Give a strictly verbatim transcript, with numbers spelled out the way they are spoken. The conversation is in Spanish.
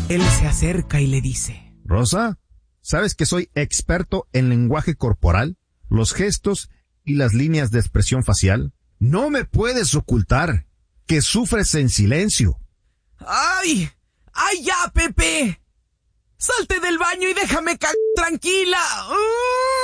Él se acerca y le dice: Rosa, ¿sabes que soy experto en lenguaje corporal, los gestos y las líneas de expresión facial? No me puedes ocultar que sufres en silencio. ¡Ay! ¡Ay ya, Pepe! ¡Salte del baño y déjame cagar tranquila! ¡Uh!